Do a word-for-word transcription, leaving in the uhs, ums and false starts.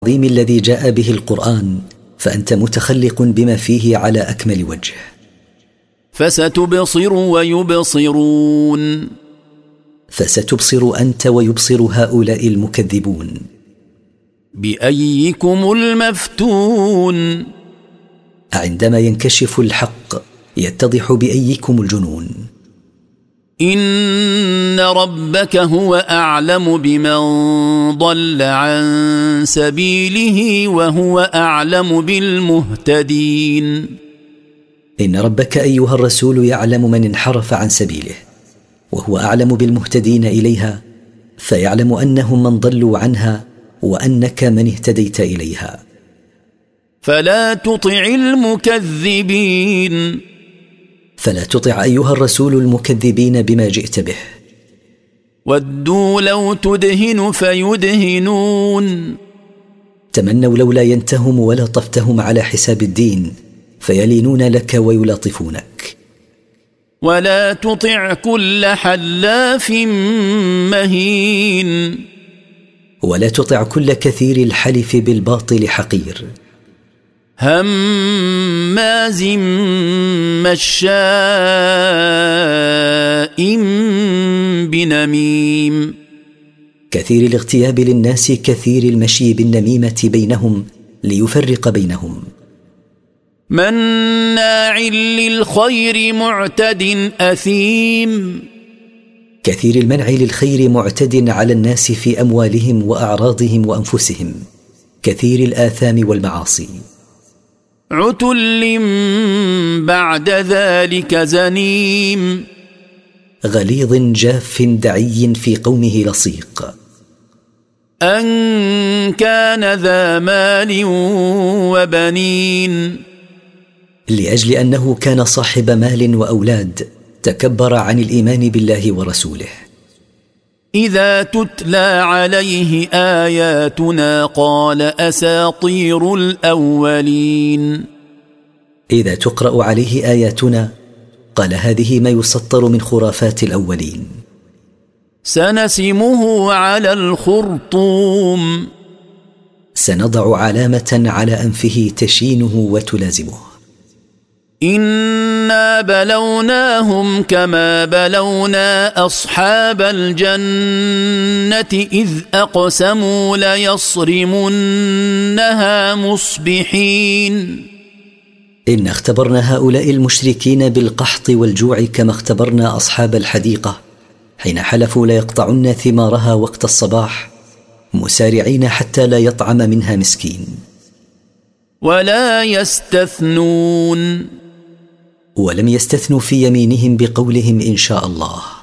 العظيم الذي جاء به القرآن، فأنت متخلق بما فيه على أكمل وجه. فستبصر ويبصرون فستبصر أنت ويبصر هؤلاء المكذبون. بأيكم المفتون عندما ينكشف الحق يتضح بأيكم الجنون. إن ربك هو أعلم بمن ضل عن سبيله وهو أعلم بالمهتدين. إن ربك أيها الرسول يعلم من انحرف عن سبيله، وهو أعلم بالمهتدين إليها، فيعلم أنهم من ضلوا عنها وأنك من اهتديت إليها. فلا تطع المكذبين فلا تطع أيها الرسول المكذبين بما جئت به. ودوا لو تدهن فيدهنون تمنوا لولا ينتهم ولا طفتهم على حساب الدين فيلينون لك ويلاطفونك. ولا تطع كل حلاف مهين ولا تطع كل كثير الحلف بالباطل حقير. هماز مشاء بنميم كثير الاغتياب للناس، كثير المشي بالنميمة بينهم ليفرق بينهم. مناع للخير معتد أثيم كثير المنع للخير معتد على الناس في أموالهم وأعراضهم وأنفسهم، كثير الآثام والمعاصي. عتل بعد ذلك زنيم غليظ جاف دعي في قومه لصيق. أن كان ذا مال وبنين لأجل أنه كان صاحب مال وأولاد تكبر عن الإيمان بالله ورسوله. إذا تتلى عليه آياتنا قال أساطير الأولين إذا تقرأ عليه آياتنا قال هذه ما يسطر من خرافات الأولين. سنسمه على الخرطوم سنضع علامة على أنفه تشينه وتلازمه. إنا بلوناهم كما بلونا أصحاب الجنة إذ أقسموا ليصرمنها مصبحين. إن اختبرنا هؤلاء المشركين بالقحط والجوع كما اختبرنا أصحاب الحديقة حين حلفوا ليقطعن ثمارها وقت الصباح مسارعين حتى لا يطعم منها مسكين. ولا يستثنون ولم يستثنوا في يمينهم بقولهم إن شاء الله.